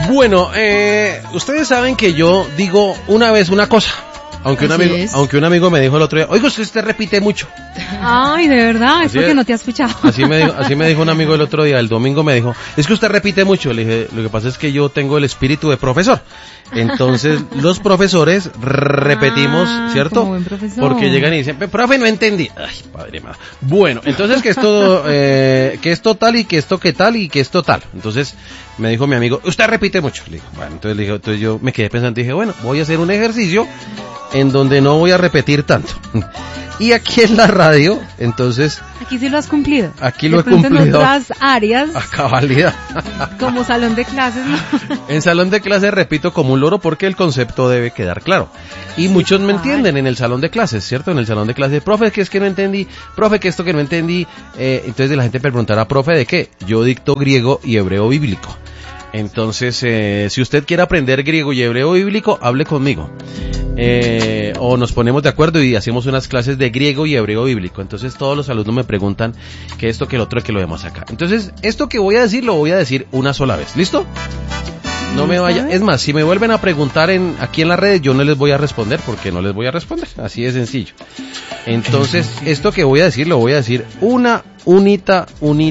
Bueno, ustedes saben que yo digo una vez una cosa. Aunque un amigo me dijo el otro día, oiga, usted repite mucho. Ay, de verdad, es porque no te ha escuchado. Así me dijo un amigo el otro día, el domingo me dijo, es que usted repite mucho. Le dije, lo que pasa es que yo tengo el espíritu de profesor. Entonces, los profesores repetimos, ¿cierto? Como buen profesor. Porque llegan y dicen, profe, no entendí. Ay, padre madre. Bueno, entonces que esto tal y que esto qué tal y que esto tal. Entonces, me dijo mi amigo, usted repite mucho. Le digo, bueno, entonces yo me quedé pensando y dije, bueno, voy a hacer un ejercicio en donde no voy a repetir tanto. Y aquí en la radio, entonces... Aquí sí lo has cumplido. Aquí lo he cumplido. En otras áreas. A cabalidad. Como salón de clases, ¿no? En salón de clases repito como un loro porque el concepto debe quedar claro. Y muchos me entienden en el salón de clases, ¿cierto? En el salón de clases, profe, que es que no entendí, profe, que esto que no entendí. Entonces la gente preguntará, profe, ¿de qué? Yo dicto griego y hebreo bíblico. Entonces, si usted quiere aprender griego y hebreo bíblico, hable conmigo. O nos ponemos de acuerdo y hacemos unas clases de griego y hebreo bíblico. Entonces todos los alumnos me preguntan que esto, que el otro, que lo vemos acá. Entonces, esto que voy a decir, lo voy a decir una sola vez. ¿Listo? No me vaya. Es más, si me vuelven a preguntar aquí en las redes, yo no les voy a responder porque no les voy a responder. Así de sencillo. Entonces, esto que voy a decir, lo voy a decir unita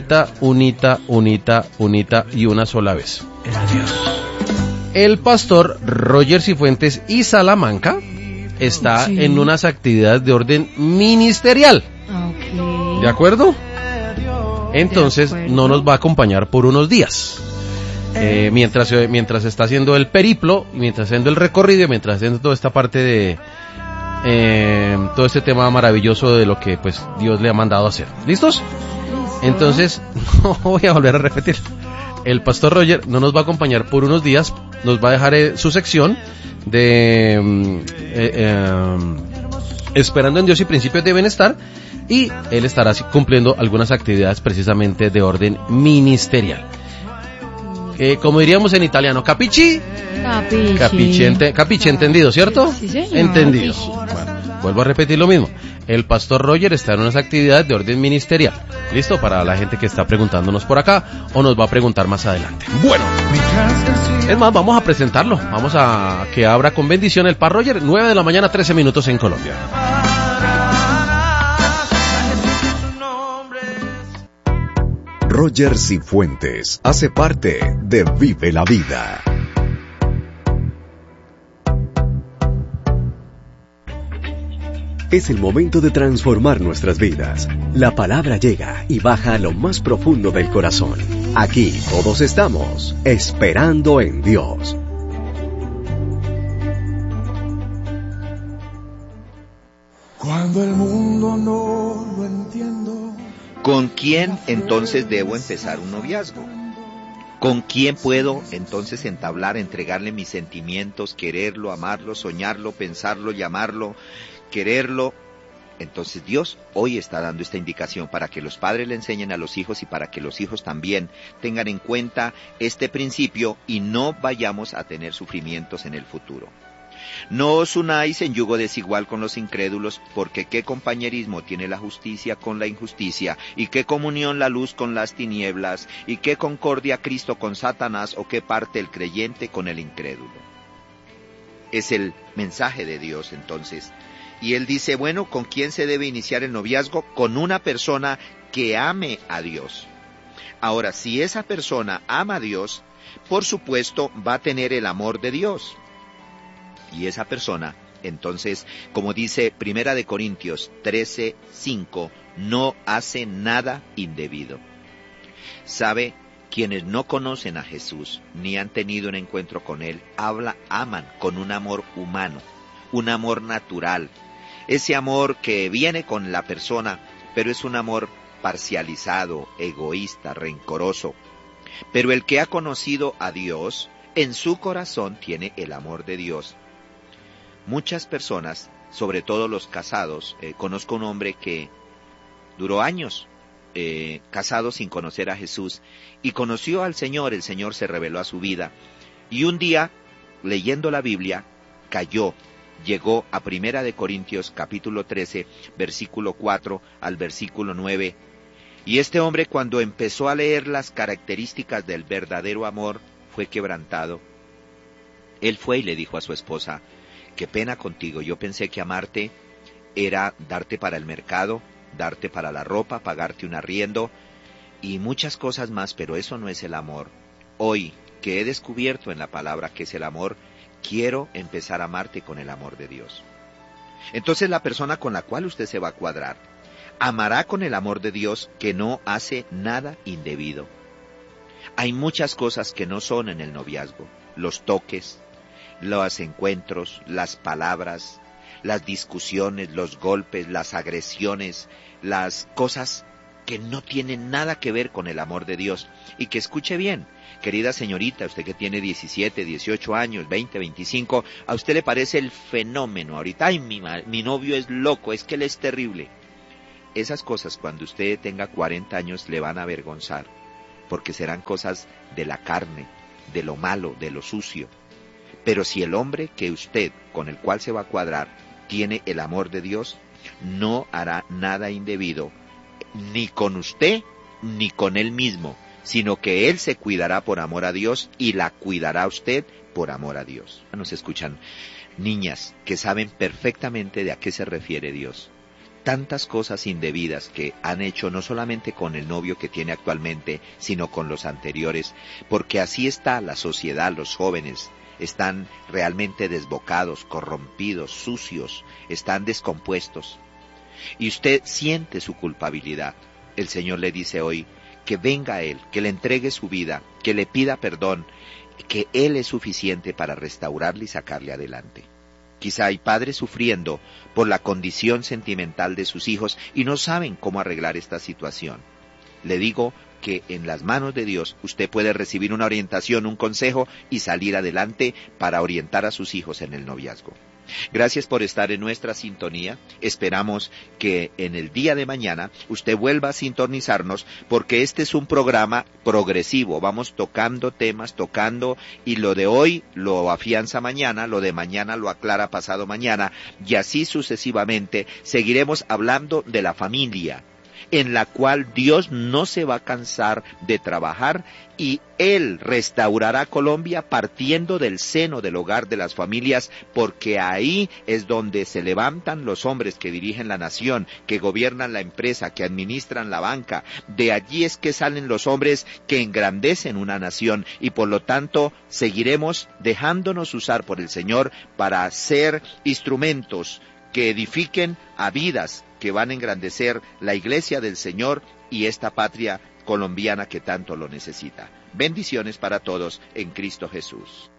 y una sola vez. El pastor Roger Cifuentes y Salamanca está en unas actividades de orden ministerial. Okay. ¿De acuerdo? Entonces no nos va a acompañar por unos días. Mientras está haciendo el periplo, mientras haciendo el recorrido, mientras haciendo toda esta parte de todo este tema maravilloso de lo que pues Dios le ha mandado a hacer. ¿Listos? Entonces no voy a volver a repetir. El pastor Roger no nos va a acompañar por unos días, nos va a dejar su sección de Esperando en Dios y Principios de Bienestar, y él estará cumpliendo algunas actividades precisamente de orden ministerial. Como diríamos en italiano, capichi, capichi entendido, ¿cierto? Sí, señor. Entendido. Bueno, vuelvo a repetir lo mismo. El pastor Roger está en unas actividades de orden ministerial. ¿Listo? Para la gente que está preguntándonos por acá o nos va a preguntar más adelante. Bueno, es más, vamos a presentarlo. Vamos a que abra con bendición el pastor Roger. 9 de la mañana, 13 minutos en Colombia. Roger Cifuentes hace parte de Vive la Vida. Es el momento de transformar nuestras vidas. La palabra llega y baja a lo más profundo del corazón. Aquí todos estamos esperando en Dios. Cuando el mundo no lo entiendo. ¿Con quién entonces debo empezar un noviazgo? ¿Con quién puedo entonces entablar, entregarle mis sentimientos, quererlo, amarlo, soñarlo, pensarlo, llamarlo, quererlo? Entonces Dios hoy está dando esta indicación para que los padres le enseñen a los hijos y para que los hijos también tengan en cuenta este principio y no vayamos a tener sufrimientos en el futuro. No os unáis en yugo desigual con los incrédulos, porque qué compañerismo tiene la justicia con la injusticia, y qué comunión la luz con las tinieblas, y qué concordia Cristo con Satanás, o qué parte el creyente con el incrédulo. Es el mensaje de Dios entonces. Y él dice, bueno, ¿con quién se debe iniciar el noviazgo? Con una persona que ame a Dios. Ahora, si esa persona ama a Dios, por supuesto va a tener el amor de Dios. Y esa persona, entonces, como dice 1 Corintios 13:5, no hace nada indebido. ¿Sabe? Quienes no conocen a Jesús, ni han tenido un encuentro con Él, aman con un amor humano, un amor natural. Ese amor que viene con la persona, pero es un amor parcializado, egoísta, rencoroso. Pero el que ha conocido a Dios, en su corazón tiene el amor de Dios. Muchas personas, sobre todo los casados, conozco un hombre que duró años casado sin conocer a Jesús y conoció al Señor, el Señor se reveló a su vida y un día, leyendo la Biblia, llegó a 1 Corintios capítulo 13, versículo 4 al versículo 9, y este hombre cuando empezó a leer las características del verdadero amor, fue quebrantado, él fue y le dijo a su esposa: qué pena contigo, yo pensé que amarte era darte para el mercado, darte para la ropa, pagarte un arriendo y muchas cosas más, pero eso no es el amor. Hoy que he descubierto en la palabra que es el amor, quiero empezar a amarte con el amor de Dios. Entonces la persona con la cual usted se va a cuadrar, amará con el amor de Dios, que no hace nada indebido. Hay muchas cosas que no son en el noviazgo: los toques, los encuentros, las palabras, las discusiones, los golpes, las agresiones, las cosas que no tienen nada que ver con el amor de Dios. Y que escuche bien, querida señorita, usted que tiene 17, 18 años, 20, 25, a usted le parece el fenómeno ahorita: ay, mi novio es loco, es que él es terrible. Esas cosas cuando usted tenga 40 años le van a avergonzar, porque serán cosas de la carne, de lo malo, de lo sucio. Pero si el hombre que usted, con el cual se va a cuadrar, tiene el amor de Dios, no hará nada indebido, ni con usted, ni con él mismo, sino que él se cuidará por amor a Dios y la cuidará usted por amor a Dios. Nos escuchan niñas que saben perfectamente de a qué se refiere Dios. Tantas cosas indebidas que han hecho no solamente con el novio que tiene actualmente, sino con los anteriores, porque así está la sociedad, los jóvenes están realmente desbocados, corrompidos, sucios, están descompuestos. Y usted siente su culpabilidad. El Señor le dice hoy que venga a Él, que le entregue su vida, que le pida perdón, que Él es suficiente para restaurarle y sacarle adelante. Quizá hay padres sufriendo por la condición sentimental de sus hijos y no saben cómo arreglar esta situación. Le digo que en las manos de Dios usted puede recibir una orientación, un consejo y salir adelante para orientar a sus hijos en el noviazgo. Gracias por estar en nuestra sintonía. Esperamos que en el día de mañana usted vuelva a sintonizarnos, porque este es un programa progresivo. Vamos tocando temas, y lo de hoy lo afianza mañana, lo de mañana lo aclara pasado mañana, y así sucesivamente seguiremos hablando de la familia, en la cual Dios no se va a cansar de trabajar, y Él restaurará Colombia partiendo del seno del hogar de las familias, porque ahí es donde se levantan los hombres que dirigen la nación, que gobiernan la empresa, que administran la banca. De allí es que salen los hombres que engrandecen una nación, y por lo tanto seguiremos dejándonos usar por el Señor para ser instrumentos que edifiquen a vidas que van a engrandecer la iglesia del Señor y esta patria colombiana que tanto lo necesita. Bendiciones para todos en Cristo Jesús.